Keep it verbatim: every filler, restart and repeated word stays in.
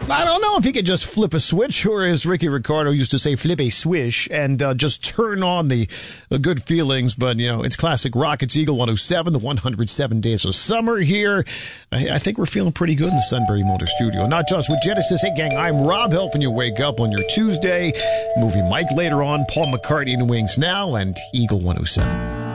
I don't know if he could just flip a switch, or as Ricky Ricardo used to say, flip a swish, and uh, just turn on the, the good feelings. But, you know, it's classic rock. It's Eagle one oh seven, the one hundred seven days of summer here. I, I think we're feeling pretty good in the Sunbury Motor Studio. Not just with Genesis. Hey, gang, I'm Rob, helping you wake up on your Tuesday. Movie Mike later on, Paul McCartney and Wings now, and Eagle one oh seven.